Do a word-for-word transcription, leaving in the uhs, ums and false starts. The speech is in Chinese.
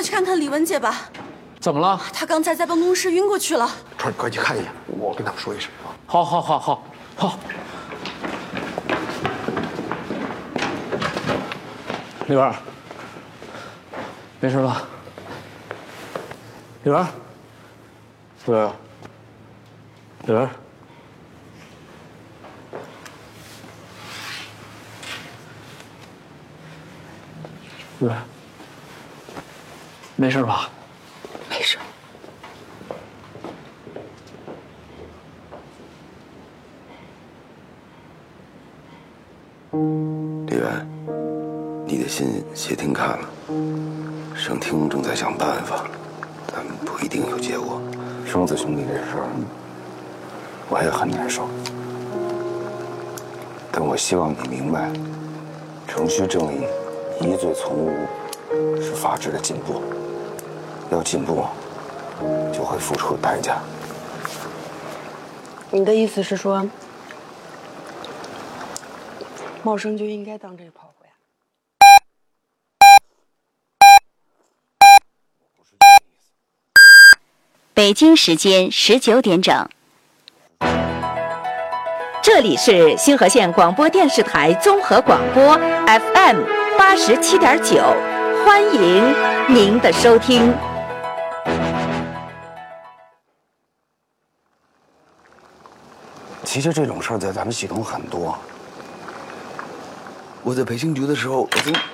快去看看李文姐吧。 怎么了？ 她刚才在办公室晕过去了。 川，你快去看一眼，我跟他们说一声啊。 好，好，好，好，好。丽文，没事吧？丽文，丽文，丽文，丽文，没事吧？ 没事。 李媛，你的信谢霆看了，盛霆正在想办法，但不一定有结果。生子兄弟这事儿，我也很难受。但我希望你明白，程序正义疑罪从无，是法治的进步。要进步，就会付出代价。 你的意思是说，茂生就应该当这个炮灰啊？ 北京时间十九点整。 这里是星河县广播电视台综合广播 F M 八十七点九，欢迎您的收听。 其实这种事儿在咱们系统很多。我在培训局的时候，我曾